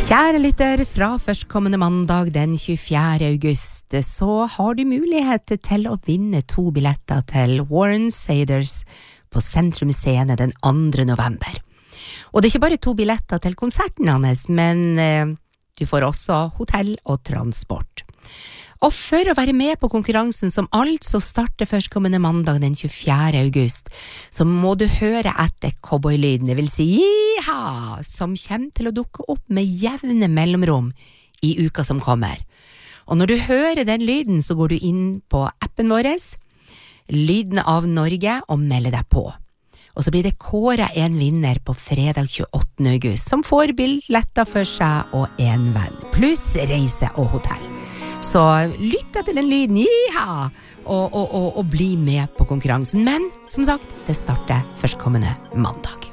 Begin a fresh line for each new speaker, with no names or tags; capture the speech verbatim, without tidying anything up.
Kjære lytter, fra førstkommende mandag den tjuefjerde august så har du mulighet til å vinne to billetter til Warren Saders på Sentrum Scene den andre november. Og det er ikke bare to billetter til konserten hans, men eh, du får også hotell og transport. Og for å være med på konkurransen som altså starter førstkommende mandag den tjuefjerde august, så må du høre etter cowboylyden, det vil si jiha, som kommer til å dukke opp med jevne mellomrom i uka som kommer. Og når du hører den lyden, så går du inn på appen vår, Lyden av Norge, og melder deg på. Og så blir det kåret en vinner på fredag tjueåttende august, som får billetter for seg og en venn, pluss reise og hotell. Så lytt etter den lyden, jiha, og, og, og, og bli med på konkurransen. Men, som sagt, det starter førstkommende mandag.